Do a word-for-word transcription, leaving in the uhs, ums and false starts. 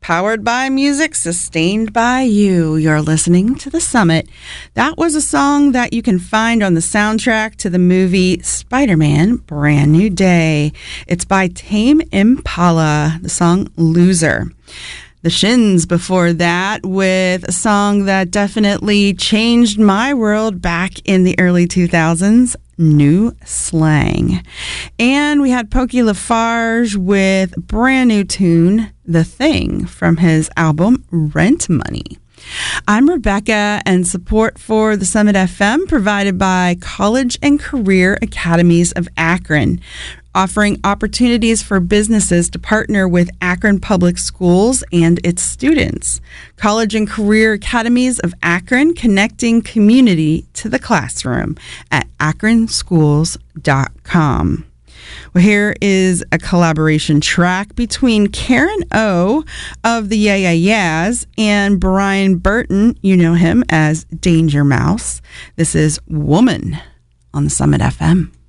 Powered by music, sustained by you. You're listening to The Summit. That was a song that you can find on the soundtrack to the movie Spider-Man Brand New Day. It's by Tame Impala, the song Loser. The Shins before that with a song that definitely changed my world back in the early two thousands, New Slang. And we had Pokey Lafarge with a brand new tune, The Thing, from his album Rent Money. I'm Rebecca, and support for the Summit F M provided by College and Career Academies of Akron, offering opportunities for businesses to partner with Akron Public Schools and its students. College and Career Academies of Akron, connecting community to the classroom at akron schools dot com. Well, here is a collaboration track between Karen O of the Yeah Yeah Yeahs and Brian Burton. You know him as Danger Mouse. This is Woman on the Summit F M.